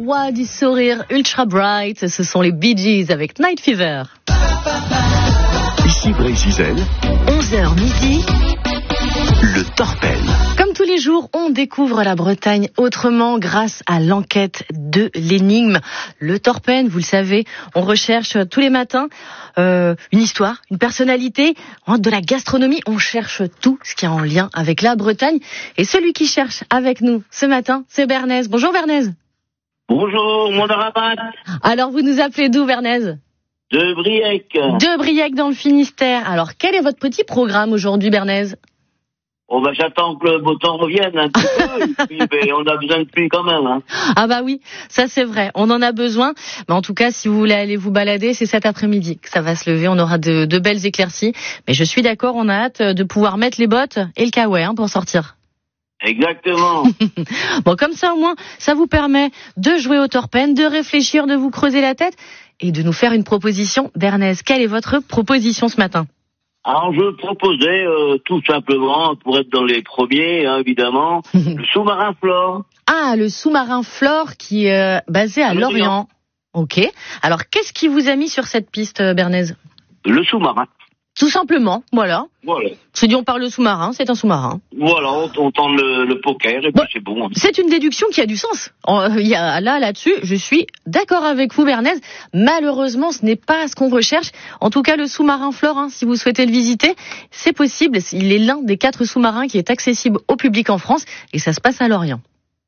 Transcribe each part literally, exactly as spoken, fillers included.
rois du sourire ultra bright, ce sont les Bee Gees avec Night Fever. Ici Brésil, onze heures midi, le Torpen. Comme tous les jours, on découvre la Bretagne autrement grâce à l'enquête de l'énigme. Le Torpen, vous le savez, on recherche tous les matins euh, une histoire, une personnalité, de la gastronomie. On cherche tout ce qui est en lien avec la Bretagne. Et celui qui cherche avec nous ce matin, c'est Bernaise. Bonjour Bernaise. Bonjour, mon Rabat. Alors vous nous appelez d'où Bernaise ? De Briec. De Briec dans le Finistère. Alors quel est votre petit programme aujourd'hui Bernaise ? Oh bah j'attends que le beau temps revienne un petit peu, et puis ben, on a besoin de pluie quand même. Hein. Ah bah oui, ça c'est vrai, on en a besoin. Mais en tout cas, si vous voulez aller vous balader, c'est cet après-midi que ça va se lever, on aura de, de belles éclaircies. Mais je suis d'accord, on a hâte de pouvoir mettre les bottes et le kawaii hein, pour sortir. Exactement. Bon, comme ça au moins, ça vous permet de jouer au Torpen, de réfléchir, de vous creuser la tête et de nous faire une proposition. Bernaise, quelle est votre proposition ce matin ? Alors je proposais euh, tout simplement, pour être dans les premiers, hein, évidemment, le sous-marin Flore. Ah, le sous-marin Flore qui est euh, basé à, à Lorient. Lorient. Ok. Alors qu'est-ce qui vous a mis sur cette piste, Bernaise ? Le sous-marin. Tout simplement, voilà. Voilà. C'est dit on parle de sous-marin, c'est un sous-marin. Voilà, on, on tend le, le poker et puis bon, c'est bon. C'est une déduction qui a du sens. Il y a là, là-dessus, je suis d'accord avec vous, Bernaise. Malheureusement, ce n'est pas ce qu'on recherche. En tout cas, le sous-marin Flore, hein, si vous souhaitez le visiter, c'est possible. Il est l'un des quatre sous-marins qui est accessible au public en France et ça se passe à Lorient.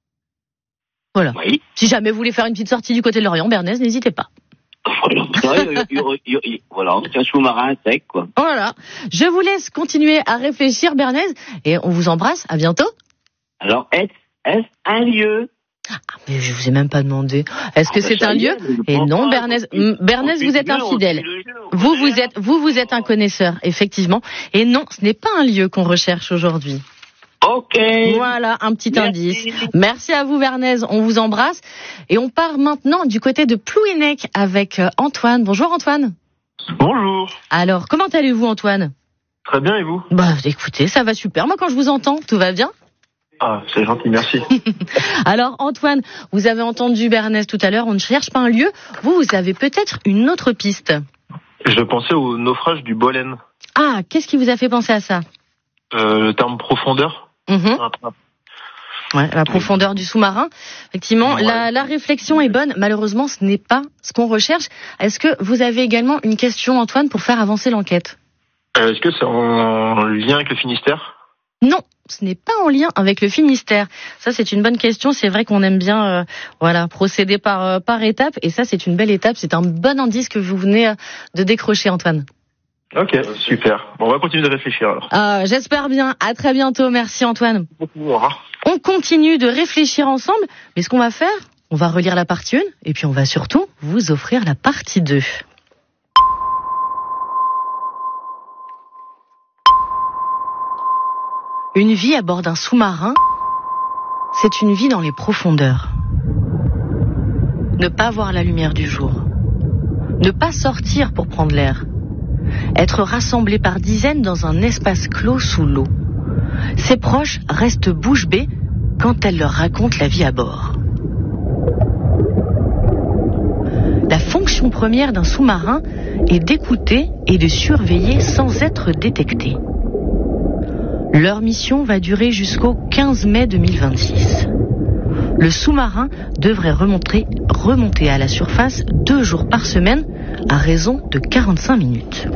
Voilà. Oui. Si jamais vous voulez faire une petite sortie du côté de Lorient, Bernaise, n'hésitez pas. Voilà, voilà, c'est un sous-marin sec, quoi. Voilà. Je vous laisse continuer à réfléchir, Bernaise, et on vous embrasse. À bientôt. Alors, est-ce, est-ce un lieu ? Ah, mais je vous ai même pas demandé. Est-ce que ah, c'est un lieu ? Et non, Bernaise, Bernaise, vous êtes infidèle. Vous, vous êtes, vous, vous êtes un connaisseur, effectivement. Et non, ce n'est pas un lieu qu'on recherche aujourd'hui. Ok. Voilà, un petit Merci. indice. Merci à vous, Bernaise. On vous embrasse. Et on part maintenant du côté de Plouhinec avec Antoine. Bonjour, Antoine. Bonjour. Alors, comment allez-vous, Antoine ? Très bien, et vous ? Bah, écoutez, ça va super. Moi, quand je vous entends, tout va bien ? Ah, c'est gentil, merci. Alors, Antoine, vous avez entendu Bernaise tout à l'heure. On ne cherche pas un lieu. Vous, vous avez peut-être une autre piste. Je pensais au naufrage du Bolène. Ah, qu'est-ce qui vous a fait penser à ça ? euh, Le terme profondeur. Mmh. Ouais, la profondeur du sous-marin. Effectivement, ouais. la, la réflexion est bonne. Malheureusement, ce n'est pas ce qu'on recherche. Est-ce que vous avez également une question, Antoine, pour faire avancer l'enquête ? euh, Est-ce que c'est en lien avec le Finistère ? Non, ce n'est pas en lien avec le Finistère. Ça, c'est une bonne question. C'est vrai qu'on aime bien euh, voilà, procéder par, euh, par étapes. Et ça, c'est une belle étape. C'est un bon indice que vous venez euh, de décrocher, Antoine. Ok, super. Bon, on va continuer de réfléchir alors. Euh, j'espère bien. À très bientôt. Merci Antoine. Beaucoup, au revoir. On continue de réfléchir ensemble. Mais ce qu'on va faire, on va relire la partie un et puis on va surtout vous offrir la partie deux. Une vie à bord d'un sous-marin, c'est une vie dans les profondeurs. Ne pas voir la lumière du jour. Ne pas sortir pour prendre l'air. Être rassemblés par dizaines dans un espace clos sous l'eau. Ses proches restent bouche bée quand elle leur raconte la vie à bord. La fonction première d'un sous-marin est d'écouter et de surveiller sans être détecté. Leur mission va durer jusqu'au quinze mai deux mille vingt-six. Le sous-marin devrait remonter, remonter à la surface deux jours par semaine à raison de quarante-cinq minutes.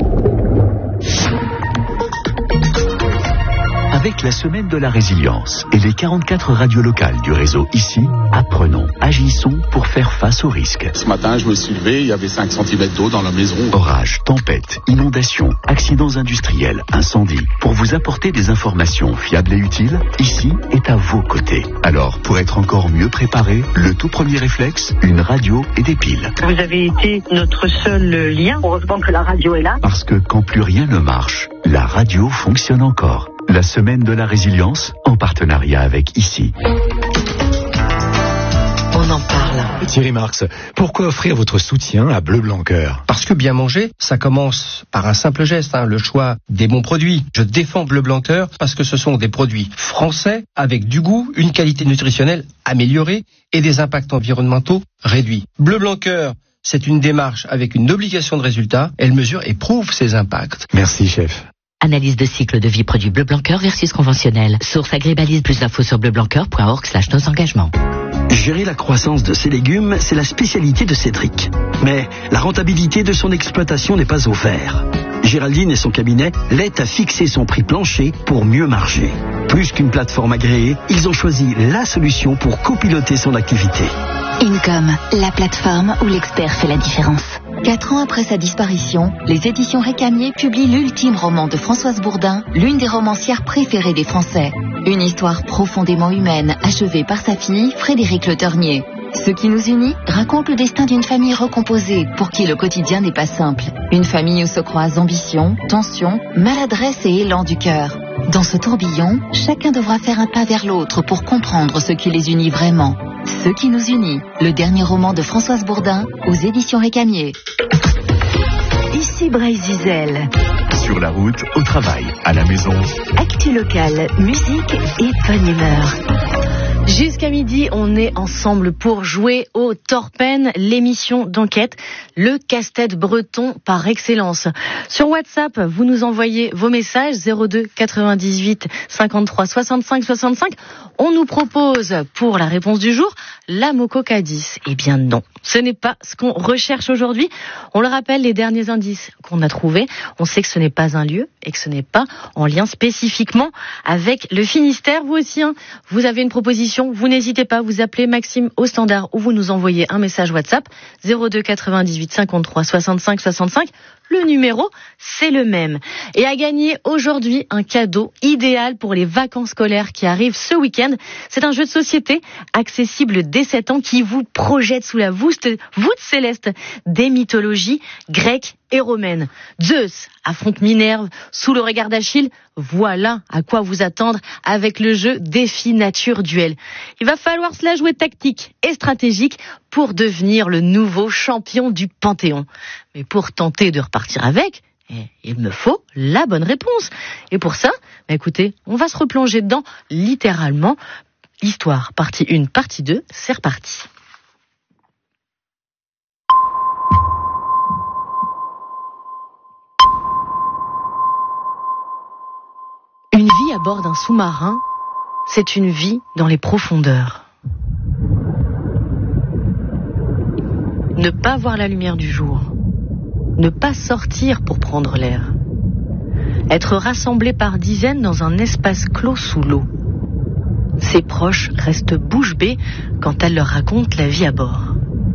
Avec la semaine de la résilience et les quarante-quatre radios locales du réseau ici, apprenons, agissons pour faire face aux risques. Ce matin, je me suis levé, il y avait cinq centimètres d'eau dans la maison. Orages, tempêtes, inondations, accidents industriels, incendies. Pour vous apporter des informations fiables et utiles, ici est à vos côtés. Alors, pour être encore mieux préparé, le tout premier réflexe, une radio et des piles. Vous avez été notre seul lien. Heureusement que la radio est là. Parce que quand plus rien ne marche, la radio fonctionne encore. La semaine de la résilience, en partenariat avec ici. On en parle. Thierry Marx, pourquoi offrir votre soutien à Bleu Blanc Cœur? Parce que bien manger, ça commence par un simple geste, hein, le choix des bons produits. Je défends Bleu Blanc Cœur parce que ce sont des produits français avec du goût, une qualité nutritionnelle améliorée et des impacts environnementaux réduits. Bleu Blanc Cœur, c'est une démarche avec une obligation de résultat. Elle mesure et prouve ses impacts. Merci, chef. Analyse de cycle de vie produit Bleu Blanc Cœur versus conventionnel. Source Agribalise, plus d'infos sur bleublanccœur point org slash nos engagements. Gérer la croissance de ses légumes, c'est la spécialité de Cédric. Mais la rentabilité de son exploitation n'est pas au vert. Géraldine et son cabinet l'aident à fixer son prix plancher pour mieux marger. Plus qu'une plateforme agréée, ils ont choisi la solution pour copiloter son activité. Income, la plateforme où l'expert fait la différence. Quatre ans après sa disparition, les éditions Récamier publient l'ultime roman de Françoise Bourdin, l'une des romancières préférées des Français. Une histoire profondément humaine, achevée par sa fille, Frédéric Le Ternier. Ce qui nous unit raconte le destin d'une famille recomposée, pour qui le quotidien n'est pas simple. Une famille où se croisent ambition, tension, maladresse et élan du cœur. Dans ce tourbillon, chacun devra faire un pas vers l'autre pour comprendre ce qui les unit vraiment. Ce qui nous unit, le dernier roman de Françoise Bourdin, aux éditions Récamier. Ici Braise Zizel. Sur la route, au travail, à la maison. Actu locale, musique et bonne humeur. Jusqu'à midi, on est ensemble pour jouer au Torpen, l'émission d'enquête, le casse-tête breton par excellence. Sur WhatsApp, vous nous envoyez vos messages zéro deux quatre-vingt-dix-huit cinquante-trois soixante-cinq soixante-cinq. On nous propose pour la réponse du jour la Moco Cadiz. Eh bien non, ce n'est pas ce qu'on recherche aujourd'hui. On le rappelle, les derniers indices qu'on a trouvés, on sait que ce n'est pas un lieu et que ce n'est pas en lien spécifiquement avec le Finistère. Vous aussi, hein, vous avez une proposition, vous n'hésitez pas, vous appelez Maxime au standard ou vous nous envoyez un message WhatsApp zéro deux quatre-vingt-dix-huit cinquante-trois soixante-cinq soixante-cinq. Le numéro, c'est le même. Et à gagner aujourd'hui un cadeau idéal pour les vacances scolaires qui arrivent ce week-end. C'est un jeu de société accessible dès sept ans qui vous projette sous la voûte, voûte céleste des mythologies grecques et romaines. Zeus affronte Minerve sous le regard d'Achille. Voilà à quoi vous attendre avec le jeu Défi Nature Duel. Il va falloir se la jouer tactique et stratégique pour devenir le nouveau champion du Panthéon. Mais pour tenter de repartir avec, il me faut la bonne réponse. Et pour ça, bah écoutez, on va se replonger dedans littéralement. Histoire, partie un, partie deux, c'est reparti. Une vie à bord d'un sous-marin, c'est une vie dans les profondeurs. Ne pas voir la lumière du jour. Ne pas sortir pour prendre l'air. Être rassemblé par dizaines dans un espace clos sous l'eau. Ses proches restent bouche bée quand elle leur raconte la vie à bord.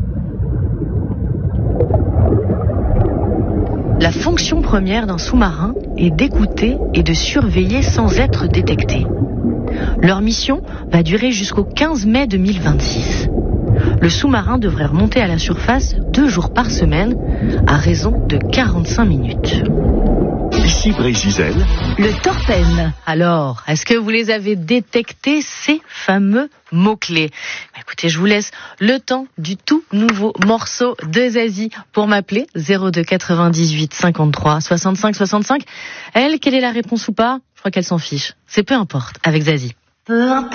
La fonction première d'un sous-marin est d'écouter et de surveiller sans être détecté. Leur mission va durer jusqu'au quinze mai deux mille vingt-six. Le sous-marin devrait remonter à la surface deux jours par semaine, à raison de quarante-cinq minutes. Ici Braise Zizel. Le Torpen. Alors, est-ce que vous les avez détectés, ces fameux mots-clés? Bah, écoutez, je vous laisse le temps du tout nouveau morceau de Zazie pour m'appeler zéro deux quatre-vingt-dix-huit cinquante-trois soixante-cinq soixante-cinq. Elle, quelle est la réponse ou pas? Je crois qu'elle s'en fiche. C'est peu importe, avec Zazie. Peu importe.